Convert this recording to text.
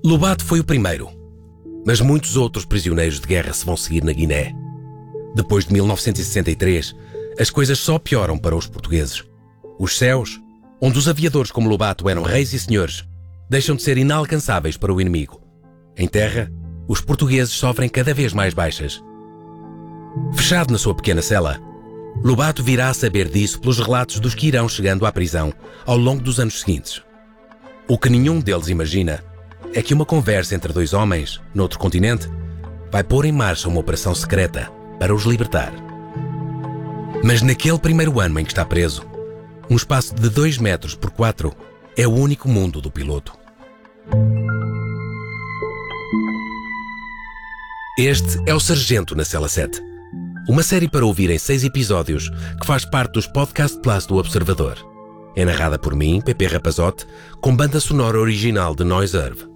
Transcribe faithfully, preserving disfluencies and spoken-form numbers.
Lobato foi o primeiro, mas muitos outros prisioneiros de guerra se vão seguir na Guiné. Depois de mil novecentos e sessenta e três, as coisas só pioram para os portugueses. Os céus, onde os aviadores como Lobato eram reis e senhores, deixam de ser inalcançáveis para o inimigo. Em terra, os portugueses sofrem cada vez mais baixas. Fechado na sua pequena cela, Lobato virá a saber disso pelos relatos dos que irão chegando à prisão ao longo dos anos seguintes. O que nenhum deles imagina é que uma conversa entre dois homens, noutro continente, vai pôr em marcha uma operação secreta para os libertar. Mas naquele primeiro ano em que está preso, um espaço de dois metros por quatro é o único mundo do piloto. Este é o Sargento na Cela sete, uma série para ouvir em seis episódios que faz parte dos Podcast Plus do Observador. É narrada por mim, Pepe Rapazote, com banda sonora original de Noise Earth.